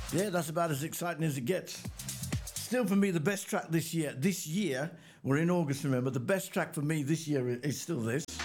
Yeah, that's about as exciting as it gets. Still, for me, the best track this year. This year, we're in August, remember. The best track for me this year is still this.